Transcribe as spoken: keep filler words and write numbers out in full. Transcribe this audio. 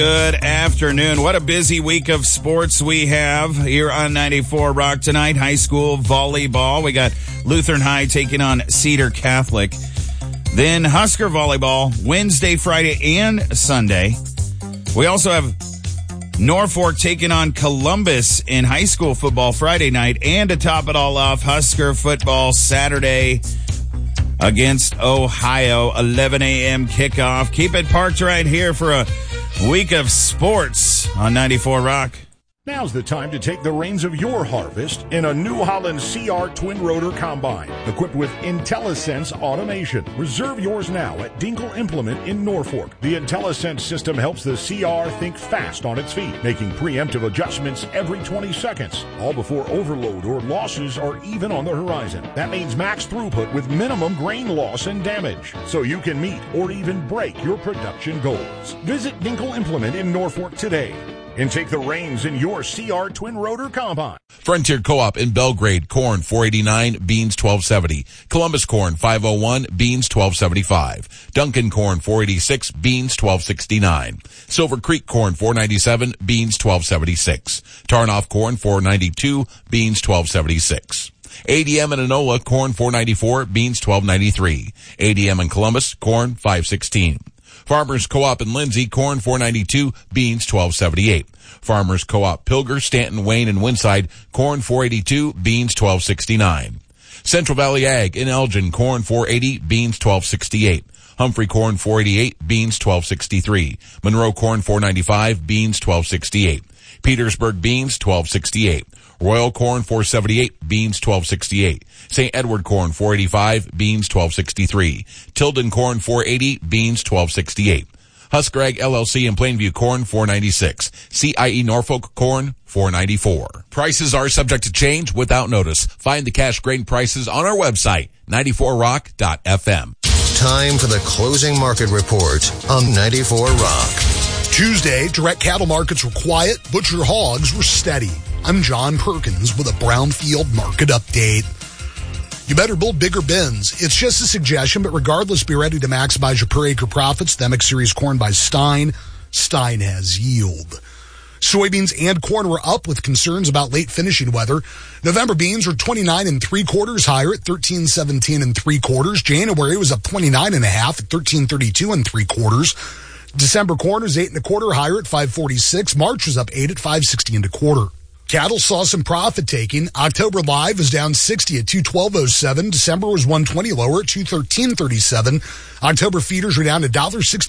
Good afternoon. What a busy week of sports we have here on ninety-four Rock tonight. High school volleyball. We got Lutheran High taking on Cedar Catholic. Then Husker volleyball Wednesday, Friday, and Sunday. We also have Norfolk taking on Columbus in high school football Friday night. And to top it all off, Husker football Saturday against Ohio, eleven a.m. kickoff. Keep it parked right here for a week of sports on ninety-four Rock. Now's the time to take the reins of your harvest in a New Holland C R twin rotor combine equipped with IntelliSense automation. Reserve yours now at Dinkle Implement in Norfolk. The IntelliSense system helps the C R think fast on its feet, making preemptive adjustments every twenty seconds, all before overload or losses are even on the horizon. That means max throughput with minimum grain loss and damage, so you can meet or even break your production goals. Visit Dinkle Implement in Norfolk today and take the reins in your C R twin rotor combine. Frontier Co-op in Belgrade, corn four eighty-nine, beans twelve seventy. Columbus corn five oh one, beans twelve seventy-five. Duncan corn four eighty-six, beans twelve sixty-nine. Silver Creek corn four ninety-seven, beans twelve seventy-six. Tarnoff corn four ninety-two, beans twelve seventy-six. A D M and Enola corn four ninety-four, beans twelve ninety-three. A D M and Columbus corn five sixteen. Farmers Co-op in Lindsay, corn four ninety-two, beans twelve seventy-eight. Farmers Co-op Pilger, Stanton, Wayne, and Winside, corn four eighty-two, beans twelve sixty-nine. Central Valley Ag in Elgin, corn four eighty, beans twelve sixty-eight. Humphrey corn four eighty-eight, beans twelve sixty-three. Monroe corn four ninety-five, beans twelve sixty-eight. Petersburg beans twelve sixty-eight. Royal corn four seventy-eight, beans twelve sixty-eight. Saint Edward corn four eighty-five, beans twelve sixty-three. Tilden corn four eighty, beans twelve sixty-eight. Husker Ag L L C in Plainview corn four ninety-six. C I E Norfolk corn four ninety-four. Prices are subject to change without notice. Find the cash grain prices on our website, ninety-four rock dot f m. Time for the closing market report on ninety-four Rock. Tuesday, direct cattle markets were quiet. Butcher hogs were steady. I'm John Perkins with a Brownfield market update. You better build bigger bins. It's just a suggestion, but regardless, be ready to maximize your per acre profits. The M X Series corn by Stein. Stein has yield. Soybeans and corn were up with concerns about late finishing weather. November beans were twenty-nine and three quarters higher at thirteen seventeen and three quarters. January was up twenty-nine and a half at thirteen thirty-two and three quarters. December corn was eight and a quarter higher at five forty-six. March was up eight at five sixty and a quarter. Cattle saw some profit taking. October live was down sixty at two twelve oh seven. December was one twenty lower at two thirteen thirty-seven. October feeders were down one sixty